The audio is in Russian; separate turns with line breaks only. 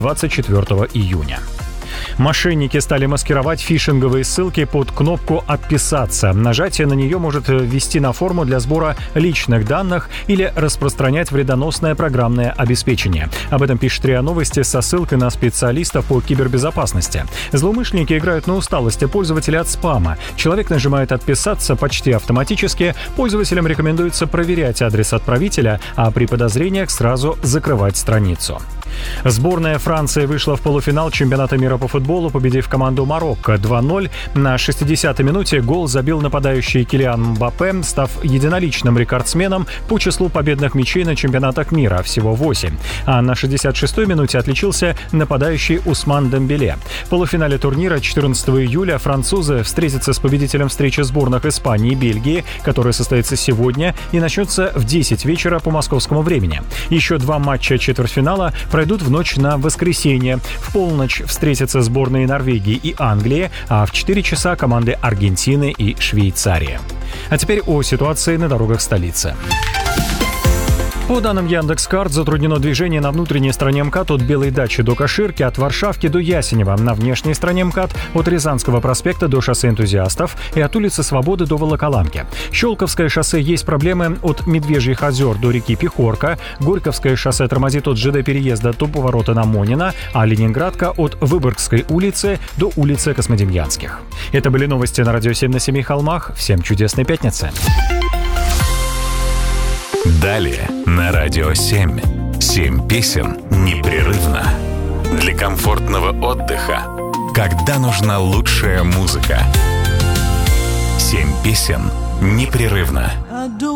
24 июня. Мошенники стали маскировать фишинговые ссылки под кнопку «Отписаться». Нажатие на нее может ввести на форму для сбора личных данных или распространять вредоносное программное обеспечение. Об этом пишет РИА Новости со ссылкой на специалистов по кибербезопасности. Злоумышленники играют на усталости пользователя от спама. Человек нажимает «Отписаться» почти автоматически. Пользователям рекомендуется проверять адрес отправителя, а при подозрениях сразу закрывать страницу. Сборная Франции вышла в полуфинал чемпионата мира по футболу, победив команду Марокко 2-0. На 60-й минуте гол забил нападающий Килиан Мбаппе, став единоличным рекордсменом по числу победных мячей на чемпионатах мира, всего 8. А на 66-й минуте отличился нападающий Усман Дембеле. В полуфинале турнира 14 июля французы встретятся с победителем встречи сборных Испании и Бельгии, которая состоится сегодня и начнется в 10 вечера по московскому времени. Еще два матча четвертьфинала пройдут в ночь на воскресенье. В полночь встретятся сборные Норвегии и Англии, а в 4 часа команды Аргентины и Швейцарии. А теперь о ситуации на дорогах столицы. По данным Яндекс.Карт, затруднено движение на внутренней стороне МКАД от Белой дачи до Каширки, от Варшавки до Ясенева, на внешней стороне МКАД от Рязанского проспекта до шоссе Энтузиастов и от улицы Свободы до Волоколамки. Щелковское шоссе есть проблемы от Медвежьих озер до реки Пехорка, Горьковское шоссе тормозит от ЖД-переезда до поворота на Монина, а Ленинградка от Выборгской улицы до улицы Космодемьянских. Это были новости на Радио 7 на Семи холмах. Всем чудесной пятницы.
Далее на Радио 7. 7 песен непрерывно. Для комфортного отдыха, когда нужна лучшая музыка. 7 песен непрерывно.